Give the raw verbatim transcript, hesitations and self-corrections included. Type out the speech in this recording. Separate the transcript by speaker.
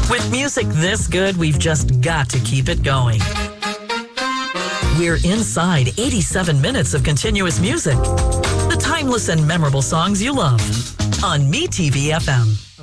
Speaker 1: With music this good, we've just got to keep it going. We're inside eighty-seven minutes of continuous music. The timeless and memorable songs you love on MeTV F M.